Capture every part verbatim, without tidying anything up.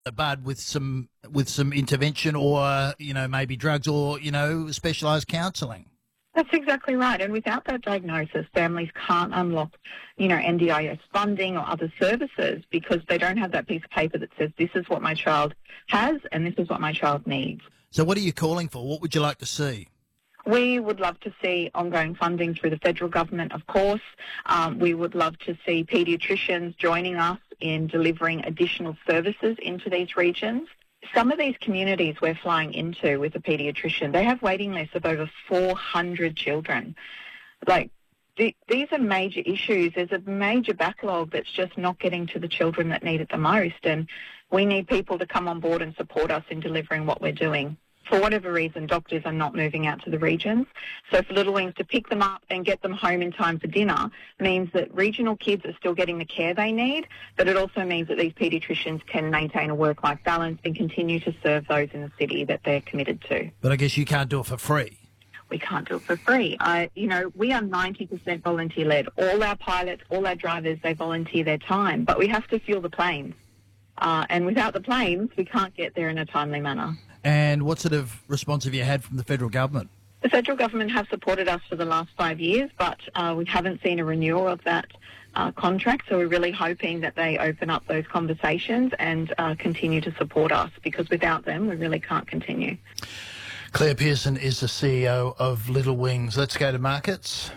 the bud with some with some intervention, or you know maybe drugs, or you know specialised counselling. That's exactly right. And without that diagnosis, families can't unlock, you know, N D I S funding or other services because they don't have that piece of paper that says this is what my child has and this is what my child needs. So what are you calling for? What would you like to see? We would love to see ongoing funding through the federal government, of course. Um, we would love to see paediatricians joining us in delivering additional services into these regions. Some of these communities we're flying into with a paediatrician, they have waiting lists of over four hundred children. Like, th- these are major issues. There's a major backlog that's just not getting to the children that need it the most, and we need people to come on board and support us in delivering what we're doing. For whatever reason, doctors are not moving out to the regions. So for Little Wings to pick them up and get them home in time for dinner means that regional kids are still getting the care they need, but it also means that these paediatricians can maintain a work-life balance and continue to serve those in the city that they're committed to. But I guess you can't do it for free. We can't do it for free. I, you know, we are ninety percent volunteer-led. All our pilots, all our drivers, they volunteer their time, but we have to fuel the planes. Uh, and without the planes, we can't get there in a timely manner. And what sort of response have you had from the federal government? The federal government have supported us for the last five years, but uh, we haven't seen a renewal of that uh, contract, so we're really hoping that they open up those conversations and uh, continue to support us, because without them, we really can't continue. Claire Pearson is the C E O of Little Wings. Let's go to markets.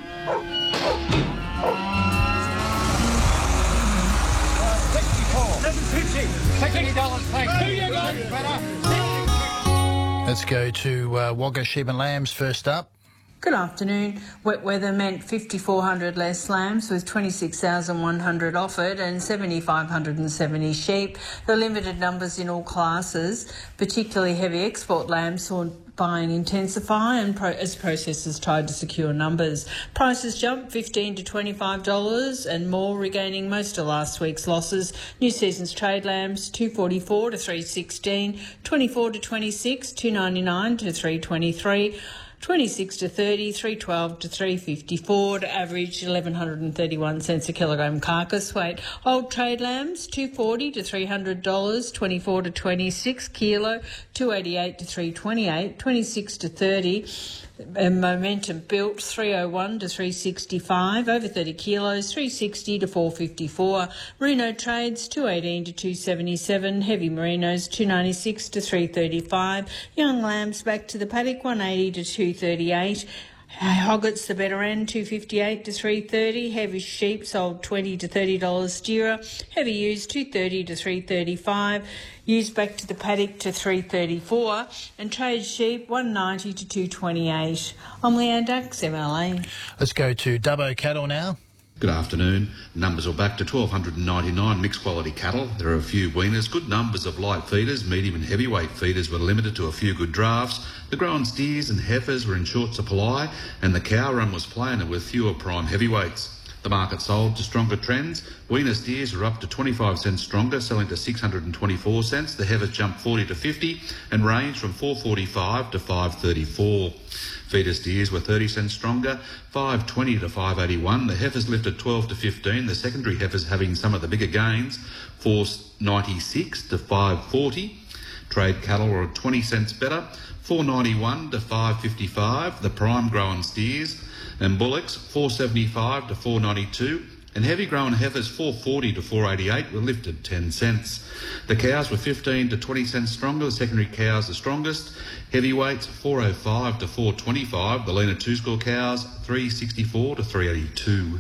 Let's go to uh, Wagga Sheep and Lambs first up. Good afternoon. Wet weather meant five thousand four hundred less lambs, with twenty-six thousand one hundred offered and seven thousand five hundred seventy sheep. The limited numbers in all classes, particularly heavy export lambs, saw buying intensify and pro- as processors tried to secure numbers. Prices jumped fifteen to twenty-five dollars and more, regaining most of last week's losses. New season's trade lambs two forty-four to three sixteen, twenty-four to twenty-six, two ninety-nine to three twenty-three. twenty-six to thirty, three twelve to three fifty-four, to average eleven thirty-one cents a kilogram carcass weight. Old trade lambs two forty to three hundred dollars, twenty-four to twenty-six kilo, two eighty-eight to three twenty-eight, twenty-six to thirty. And momentum built three oh one to three sixty-five, over thirty kilos, three sixty to four fifty-four. Merino trades two eighteen to two seventy-seven, heavy merinos two ninety-six to three thirty-five, young lambs back to the paddock one eighty to two thirty-eight. Hoggets the better end, two fifty-eight to three thirty. Heavy sheep sold twenty to thirty dollars steerer. Heavy ewes two thirty to three thirty-five. Ewes back to the paddock to three thirty-four. And trade sheep one ninety to two twenty-eight. I'm Leanne Dux, M L A. Let's go to Dubbo Cattle now. Good afternoon. Numbers are back to twelve ninety-nine mixed quality cattle. There are a few weaners, good numbers of light feeders, medium and heavyweight feeders were limited to a few good drafts. The grown steers and heifers were in short supply, and the cow run was plainer with fewer prime heavyweights. The market sold to stronger trends. Weaner steers are up to twenty-five cents stronger, selling to six hundred twenty-four cents. The heifers jumped forty to fifty and ranged from four forty-five to five thirty-four. Feeder steers were thirty cents stronger, five twenty to five eighty-one. The heifers lifted twelve to fifteen. The secondary heifers having some of the bigger gains, four ninety-six to five forty. Trade cattle were twenty cents better, four ninety-one to five fifty-five. The prime growing steers and bullocks four seventy-five to four ninety-two, and heavy growing heifers four forty to four eighty-eight were lifted ten cents. The cows were fifteen to twenty cents stronger, the secondary cows the strongest. Heavyweights four oh five to four twenty-five, the leaner two score cows three sixty-four to three eighty-two.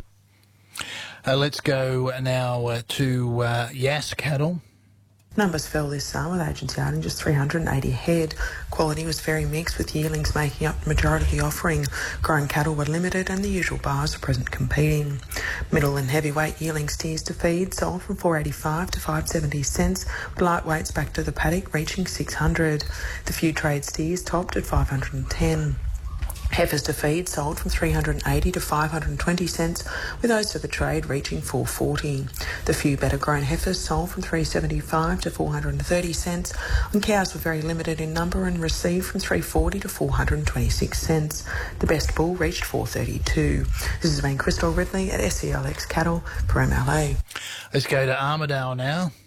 Uh, let's go now uh, to uh, Yass Cattle. Numbers fell this summer with agents yarding just three hundred eighty head. Quality was very mixed, with yearlings making up the majority of the offering. Grown cattle were limited and the usual bars were present competing. Middle and heavyweight yearling steers to feed sold from four eighty-five to five seventy cents, with lightweights back to the paddock reaching six hundred. The few trade steers topped at five hundred ten. Heifers to feed sold from three hundred eighty to five hundred twenty cents, with those to the trade reaching four forty. The few better grown heifers sold from three seventy-five to four hundred thirty cents, and cows were very limited in number and received from three forty to four hundred twenty-six cents. The best bull reached four thirty-two. This has been Crystal Ridley at S C L X Cattle for M L A. Let's go to Armidale now.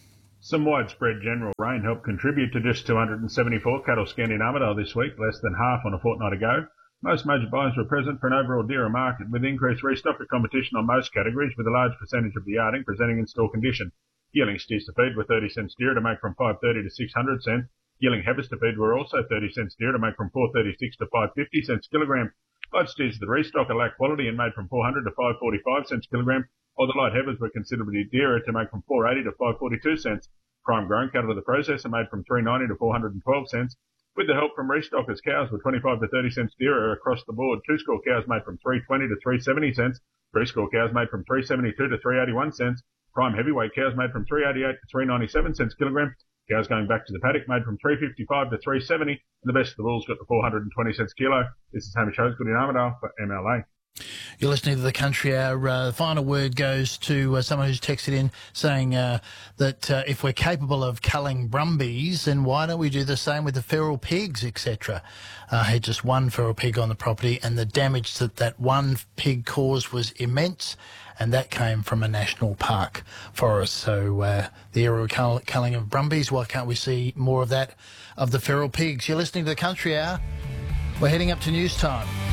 Some widespread general rain helped contribute to just two hundred seventy-four cattle scanned in Armidale this week, less than half on a fortnight ago. Most major buyers were present for an overall dearer market, with increased restocker competition on most categories, with a large percentage of the yarding presenting in store condition. Yearling steers to feed were thirty cents dearer to make from five thirty to six hundred cents. Yearling heifers to feed were also thirty cents dearer to make from four thirty-six to five fifty cents kilogram. Light steers to the restocker lack quality and made from four hundred to five forty-five cents kilogram, while the light heifers were considerably dearer to make from four eighty to five forty-two cents. Prime grown cattle to the processor made from three ninety to four hundred twelve cents. With the help from restockers, cows were twenty-five to thirty cents dearer across the board. Two-score cows made from three twenty to three seventy cents. Three-score cows made from three seventy-two to three eighty-one cents. Prime heavyweight cows made from three eighty-eight to three ninety-seven cents kilogram. Cows going back to the paddock made from three fifty-five to three seventy. And the best of the bulls got to four hundred twenty cents kilo. This is Hamish Hosegood in Armidale for M L A. You're listening to The Country Hour. Uh, the final word goes to uh, someone who's texted in saying uh, that uh, if we're capable of culling brumbies, then why don't we do the same with the feral pigs, et cetera. Uh, had just one feral pig on the property, and the damage that that one pig caused was immense, and that came from a national park forest. So uh, the era of cull- culling of brumbies, why can't we see more of that of the feral pigs? You're listening to The Country Hour. We're heading up to news time.